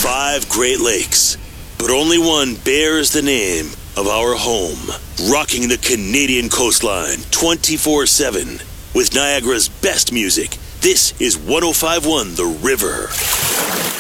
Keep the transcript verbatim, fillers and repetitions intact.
Five Great Lakes, but only one bears the name of our home. Rocking the Canadian coastline twenty-four seven with Niagara's best music. This is one oh five point one The River.